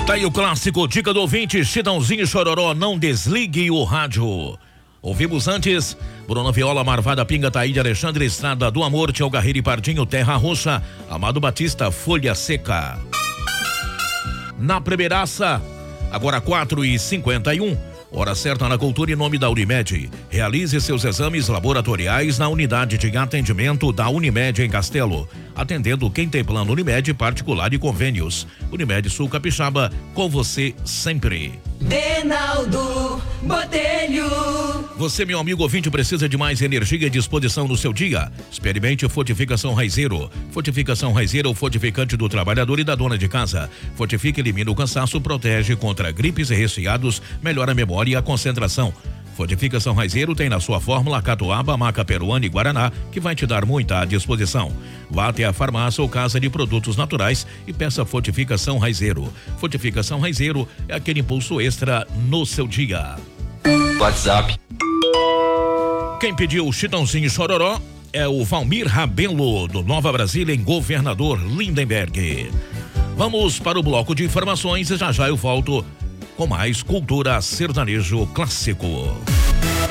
Tá aí o clássico, dica do ouvinte, Chitãozinho e Chororó, não desligue o rádio. Ouvimos antes, Bruna Viola, Marvada, Pinga, Taíde, Alexandre, Estrada do Amor, Tchau Garreiro e Pardinho, Terra Roxa, Amado Batista, Folha Seca. Na primeiraça, agora 4h51, hora certa na Cultura em nome da Unimed. Realize seus exames laboratoriais na unidade de atendimento da Unimed em Castelo, atendendo quem tem plano Unimed particular e convênios. Unimed Sul Capixaba, com você sempre. Reinaldo Botelho. Você, meu amigo ouvinte, precisa de mais energia e disposição no seu dia? Experimente Fortificação Raizeiro. Fortificação Raizeiro, o fortificante do trabalhador e da dona de casa. Fortifica, elimina o cansaço, protege contra gripes e resfriados, melhora a memória e a concentração. Fortificação Raizeiro tem na sua fórmula catuaba, maca peruana e guaraná, que vai te dar muita disposição. Vá até a farmácia ou casa de produtos naturais e peça Fortificação Raizeiro. Fortificação Raizeiro é aquele impulso extra no seu dia. WhatsApp. Quem pediu Chitãozinho e Chororó é o Valmir Rabelo, do Nova Brasília, em Governador Lindenberg. Vamos para o bloco de informações e já eu volto com mais Cultura Sertanejo Clássico.